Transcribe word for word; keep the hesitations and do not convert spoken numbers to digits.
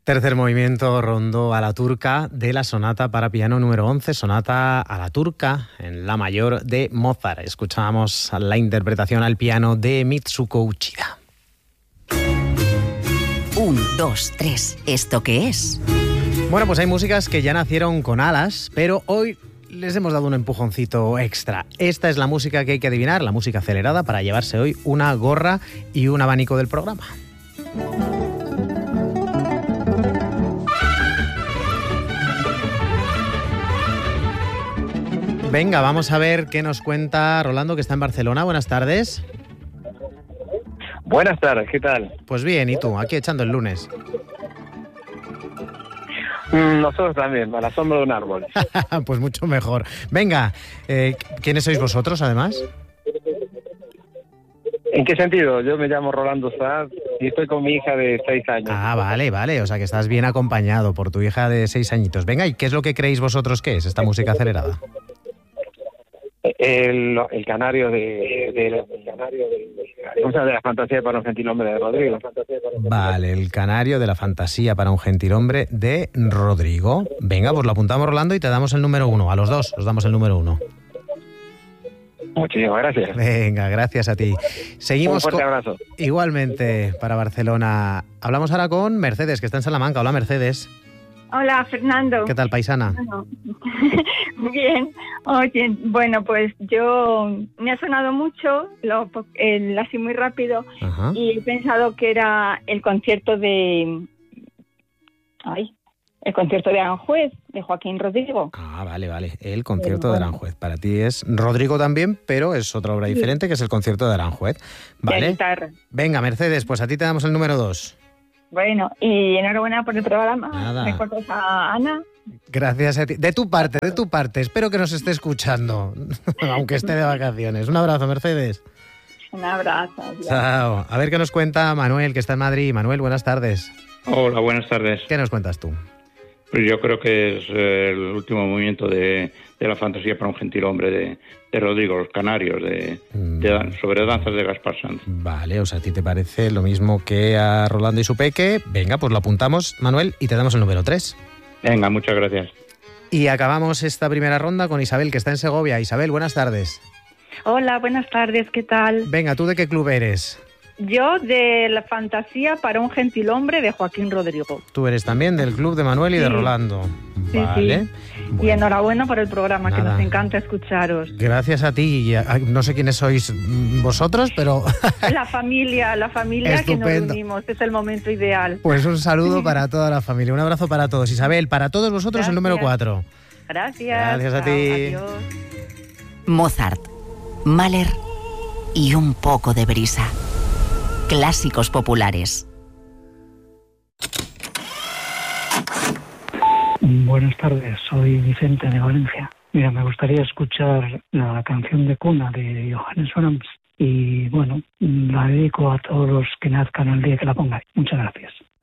Tercer movimiento, Rondó a la turca de la sonata para piano número once, sonata a la turca en la mayor de Mozart. Escuchábamos la interpretación al piano de Mitsuko Uchida. Un, dos, tres. ¿Esto qué es? Bueno, pues hay músicas que ya nacieron con alas, pero hoy les hemos dado un empujoncito extra. Esta es la música que hay que adivinar, la música acelerada, para llevarse hoy una gorra y un abanico del programa. Venga, vamos a ver qué nos cuenta Rolando, que está en Barcelona. Buenas tardes. Buenas tardes, ¿qué tal? Pues bien, ¿y tú? Aquí echando el lunes. Mm, nosotros también, a la sombra de un árbol. Pues mucho mejor. Venga, eh, ¿quiénes sois vosotros, además? ¿En qué sentido? Yo me llamo Rolando Saad y estoy con mi hija de seis años. Ah, vale, vale. O sea, que estás bien acompañado por tu hija de seis añitos. Venga, ¿y qué es lo que creéis vosotros que es esta música acelerada? El, el canario de, de, de, o sea, de la fantasía para un gentilhombre de Rodrigo. Vale, el canario de la fantasía para un gentilhombre de Rodrigo. Venga, pues lo apuntamos, Rolando, y te damos el número uno. A los dos os damos el número uno. Muchísimas gracias. Venga, gracias a ti. Seguimos. Un fuerte con... abrazo. Igualmente para Barcelona. Hablamos ahora con Mercedes, que está en Salamanca. Hola, Mercedes. Hola, Fernando. ¿Qué tal, paisana? Bueno, bien. Oye, bueno, pues yo me ha sonado mucho, lo, el, así muy rápido, Ajá. y he pensado que era el concierto de... Ay, el concierto de Aranjuez, de Joaquín Rodrigo. Ah, vale, vale. El concierto de Aranjuez. Para ti es Rodrigo también, pero es otra obra diferente, que es el concierto de Aranjuez. Vale. De guitarra. Venga, Mercedes, pues a ti te damos el número dos. Bueno, y enhorabuena por el programa. Nada. ¿Recuerdas a Ana? Gracias a ti. De tu parte, de tu parte. Espero que nos esté escuchando, aunque esté de vacaciones. Un abrazo, Mercedes. Un abrazo. Adiós. Chao. A ver qué nos cuenta Manuel, que está en Madrid. Manuel, buenas tardes. Hola, buenas tardes. ¿Qué nos cuentas tú? Pues yo creo que es el último movimiento de, de la fantasía para un gentilhombre de, de Rodrigo, Los Canarios, de, mm. de, sobre danzas de Gaspar Sanz. Vale, o sea, ¿a ti te parece lo mismo que a Rolando y su peque? Venga, pues lo apuntamos, Manuel, y te damos el número tres. Venga, muchas gracias. Y acabamos esta primera ronda con Isabel, que está en Segovia. Isabel, buenas tardes. Hola, buenas tardes, ¿qué tal? Venga, ¿tú de qué club eres? Yo de la fantasía para un gentilhombre de Joaquín Rodrigo. Tú eres también del club de Manuel y sí. de Rolando. Sí, vale. Sí. Bueno. Y enhorabuena por el programa, Nada. que nos encanta escucharos. Gracias a ti. No sé quiénes sois vosotros, pero... La familia, la familia que nos unimos. Es el momento ideal. Pues un saludo para toda la familia. Un abrazo para todos. Isabel, para todos vosotros Gracias. el número cuatro. Gracias. Gracias a ti. Adiós. Mozart, Mahler y un poco de brisa. Clásicos populares. Buenas tardes, soy Vicente de Valencia. Mira, me gustaría escuchar la canción de cuna de Johannes Brahms y, bueno, la dedico a todos los que nazcan el día que la pongan. Muchas gracias.